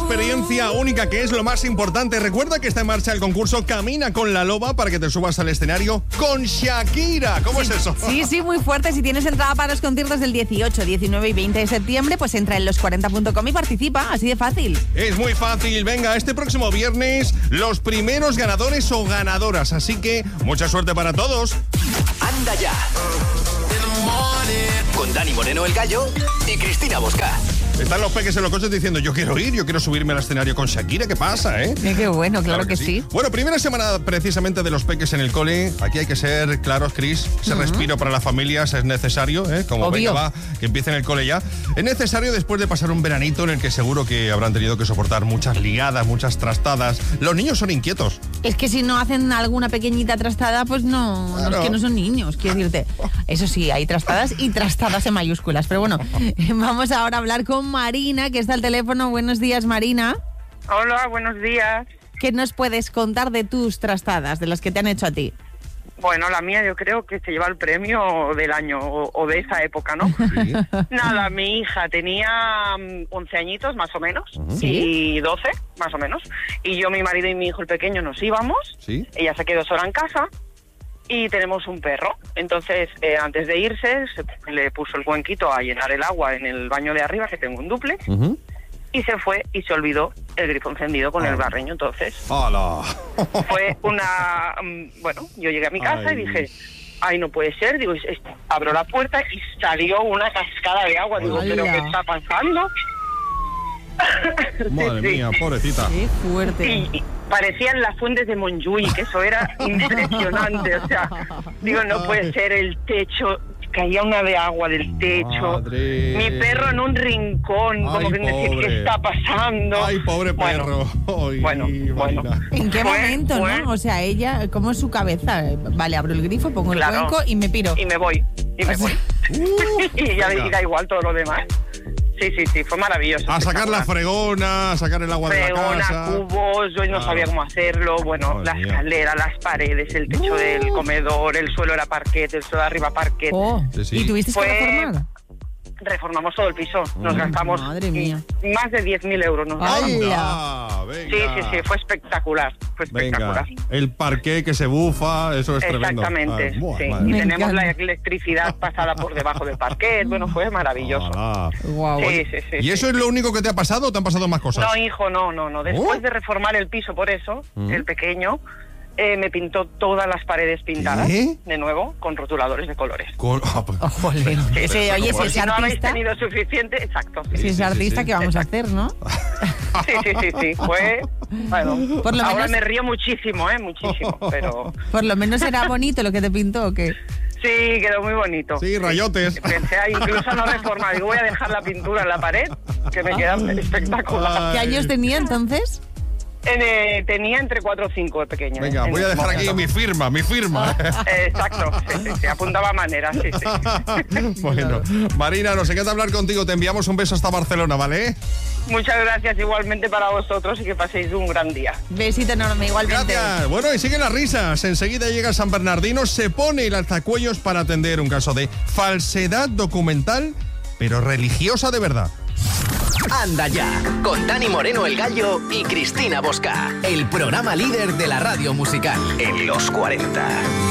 experiencia única, que es lo más importante. Recuerda que está en marcha el concurso Camina con la Loba para que te subas al escenario con Shakira. ¿Cómo es eso? Sí, muy fuerte. Si tienes entrada para los conciertos del 18, 19 y 20 de septiembre, pues entra en los40.com y participa, así de fácil. Es muy fácil. Venga, este próximo viernes, los primeros ganadores o ganadoras. Así que mucha suerte para todos. Anda ya. Con Dani Moreno el Gallo y Cristina Bosca. Están los peques en los coches diciendo, yo quiero subirme al escenario con Shakira. ¿Qué pasa, Qué bueno, claro que sí. Bueno, primera semana precisamente de los peques en el cole. Aquí hay que ser claros, Cris. Ese respiro para las familias es necesario, Como obvio. venga, va, que empiece en el cole ya. Es necesario después de pasar un veranito en el que seguro que habrán tenido que soportar muchas liadas, muchas trastadas. Los niños son inquietos. Es que si no hacen alguna pequeñita trastada, pues no, Claro. no es que no son niños, quiero decirte. Eso sí, hay trastadas y trastadas en mayúsculas. Pero bueno, vamos ahora a hablar con Marina, que está al teléfono. Buenos días, Marina. Hola, buenos días. ¿Qué nos puedes contar de tus trastadas, de las que te han hecho a ti? Bueno, la mía yo creo que se lleva el premio del año o de esa época, ¿no? Sí. Nada, mi hija tenía 11 añitos más o menos, Sí. y 12 más o menos, y yo, mi marido y mi hijo el pequeño nos íbamos, Sí. ella se quedó sola en casa y tenemos un perro. Entonces, antes de irse, le puso el cuenquito a llenar el agua en el baño de arriba, que tengo un dúplex, y se fue y se olvidó el grifo encendido con el barreño. Entonces, ¡Hala! fue una... Bueno, yo llegué a mi casa y dije, ay, no puede ser. Digo, abro la puerta y salió una cascada de agua. Digo, ¿pero qué está pasando? Madre Sí, sí. mía, pobrecita. Qué fuerte. Y parecían las fuentes de Montjuïc, que eso era impresionante. O sea, digo, no puede ser, el techo, caía una de agua del techo. Madre. Mi perro en un rincón, Ay, como que decir, pobre. ¿qué está pasando? Ay, pobre Bueno, perro. Ay, bueno. Marina. ¿En qué Fue- momento, fue- no? O sea, ella, ¿cómo es su cabeza? Vale, abro el grifo, pongo el Claro. cuenco y me piro. Y me voy. Y me voy. Y ya venga. da igual todo lo demás. Sí, fue maravilloso. A sacar la fregona, a sacar el agua de la Fregona, casa. cubos, yo no Claro. sabía cómo hacerlo. Bueno, Madre la mía. escalera, las paredes, el techo del comedor, el suelo era parquet, el suelo de arriba parquet. Oh, Sí, sí. ¿y tuviste que Fue- reformar? Reformamos todo el piso, nos gastamos Madre mía. más de 10.000 euros. Nos gastamos. Anda, venga. Sí, fue espectacular, Venga, el parqué que se bufa, eso es tremendo. Exactamente, Ah, buah, sí. madre Y mía. Me tenemos la encanta. electricidad pasada por debajo del parquet. Bueno, fue maravilloso. Ojalá. Guau. Sí. ¿Y eso es lo único que te ha pasado o te han pasado más cosas? No, hijo, no. Después ¿Oh? de reformar el piso por eso, el pequeño, me pintó todas las paredes pintadas, ¿Qué? de nuevo, con rotuladores de colores. Pues, Oh, jolín. Ese, oye, si Por es si no habéis artista, tenido suficiente, exacto. si es sí, artista, sí. ¿qué vamos a Exacto. hacer, no? Sí. Fue, bueno, Por lo ahora menos- me río muchísimo, muchísimo, pero Por lo menos era bonito lo que te pintó, ¿o qué? sí, quedó muy bonito. Sí, rayotes. Pensé incluso no reformar, digo, voy a dejar la pintura en la pared, que me queda espectacular. ¿Qué años tenía entonces? Tenía entre 4 o 5 de pequeño. Venga, en voy a ese dejar aquí momento. mi firma. Exacto, sí, apuntaba maneras, sí. Bueno, Marina, nos encanta hablar contigo. Te enviamos un beso hasta Barcelona, ¿vale? Muchas gracias igualmente para vosotros y que paséis un gran día. Besito enorme, igualmente. Gracias. Bueno, y siguen las risas. Enseguida llega San Bernardino, se pone el alzacuellos para atender un caso de falsedad documental, pero religiosa de verdad. Anda ya. Con Dani Moreno el Gallo y Cristina Bosca. El programa líder de la radio musical en los 40.